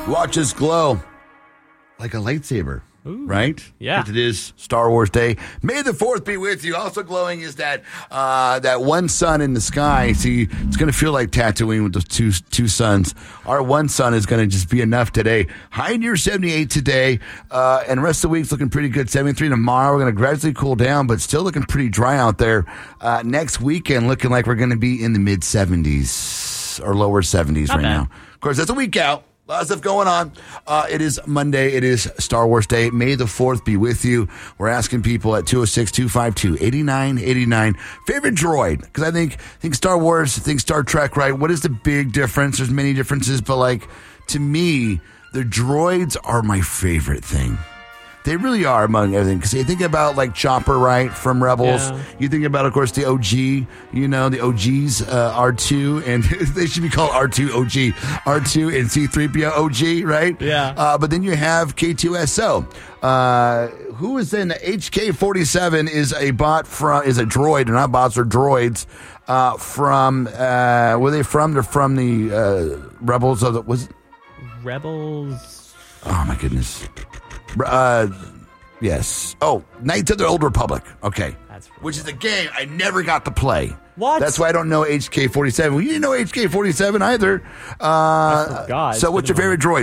Watch us glow like a lightsaber. Ooh. Right? Yeah. Because it is Star Wars Day. May the 4th be with you. Also glowing is that one sun in the sky. See, it's going to feel like Tatooine with those two suns. Our one sun is going to just be enough today. High near 78 today. And the rest of the week's looking pretty good. 73 tomorrow. We're going to gradually cool down, but still looking pretty dry out there. Next weekend looking like we're going to be in the mid 70s or lower 70s right now. Of course, that's a week out. A lot of stuff going on. It is Monday. It is Star Wars Day. May the 4th be with you. We're asking people at 206-252-8989. Favorite droid? Because I think Star Wars, think Star Trek, right? What is the big difference? There's many differences, but like, to me, the droids are my favorite thing. They really are among everything. Because you think about like Chopper, right, from Rebels. Yeah. You think about, of course, the OG, the OGs, R2, and they should be called R2 OG, R2 and C-3PO OG, right? Yeah. But then you have K2SO. Who is in HK-47 is a droid, or not bots, or droids, from, were they from? They're from the Rebels of the, Rebels? Oh, my goodness. Yes. Oh, Knights of the Old Republic. Okay. Which is a game I never got to play. What? That's why I don't know HK-47. Well, you didn't know HK-47 either. I forgot. So what's your favorite droid?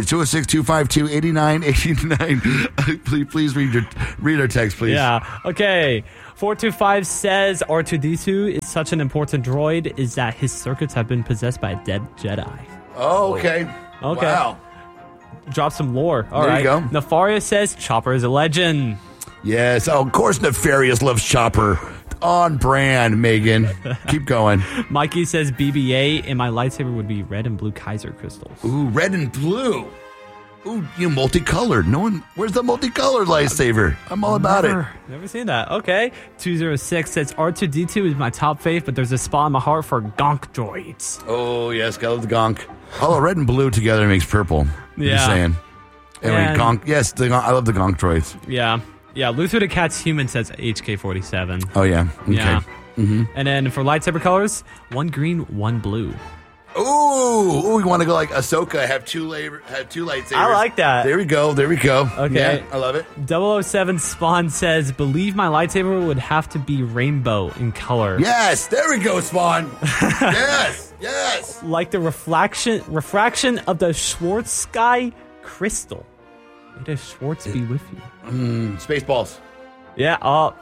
206-252-8989. Please read our text, please. Yeah. Okay. 425 says R2-D2 is such an important droid is that his circuits have been possessed by a dead Jedi. Oh, okay. Okay. Wow. Drop some lore. All there right. you go. Nefaria says Chopper is a legend. Yes. Oh, of course Nefarious loves Chopper. On brand, Megan. Keep going. Mikey says BB-8, and my lightsaber would be red and blue Kaiser crystals. Ooh, red and blue. Ooh, multicolored. Where's the multicolored lightsaber? I'm all about it. Never seen that. Okay. 206 says R2-D2 is my top fave, but there's a spot in my heart for gonk droids. Oh, yes. Gotta love the gonk. Although red and blue together makes purple. Yeah. I'm just saying. Anyway, gonk. Yes, I love the gonk droids. Yeah. Yeah, Luther the Cat's Human says HK-47. Oh, yeah. Okay. Yeah. Mm-hmm. And then for lightsaber colors, one green, one blue. Ooh, we want to go like Ahsoka, have two lightsabers. I like that. There we go. Okay. Yeah, I love it. 007 Spawn says, believe my lightsaber would have to be rainbow in color. Yes, there we go, Spawn. Yes. Like the refraction of the Schwartz sky crystal. May the Schwartz be with you. Spaceballs. Yeah,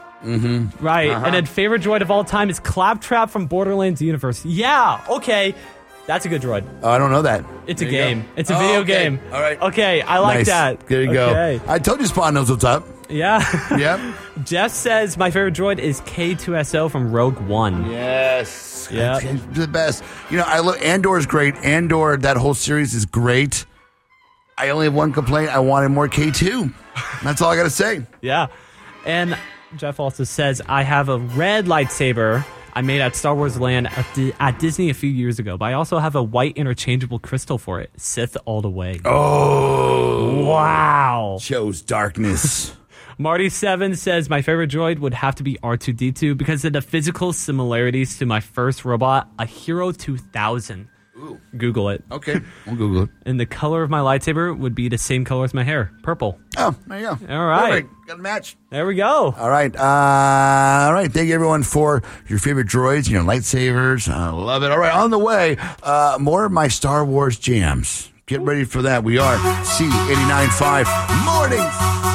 right. Uh-huh. And then favorite droid of all time is Claptrap from Borderlands universe. Yeah, okay. That's a good droid. Oh, I don't know that. It's a game. It's a video game. All right. Okay, I like that. There you go. I told you Spawn knows what's up. Yeah. Yep. Jeff says my favorite droid is K2SO from Rogue One. Yes. Yeah. The best. I love Andor's great. Andor, that whole series is great. I only have one complaint. I wanted more K2. That's all I got to say. Yeah. And Jeff also says, I have a red lightsaber I made at Star Wars Land at Disney a few years ago, but I also have a white interchangeable crystal for it. Sith all the way. Oh. Wow. Chose darkness. Marty7 says, my favorite droid would have to be R2-D2 because of the physical similarities to my first robot, a Hero 2000. Ooh. Google it. Okay, we'll Google it. And the color of my lightsaber would be the same color as my hair, purple. Oh, there you go. All right. Perfect. Got a match. There we go. All right. Thank you, everyone, for your favorite droids and your lightsabers. I love it. All right, on the way, more of my Star Wars jams. Get ready for that. We are C89.5 Mornings.